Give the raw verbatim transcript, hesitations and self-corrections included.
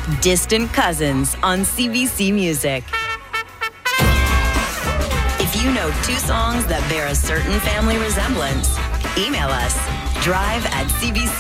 Distant Cousins on C B C Music. If you know two songs that bear a certain family resemblance, email us drive at C B C.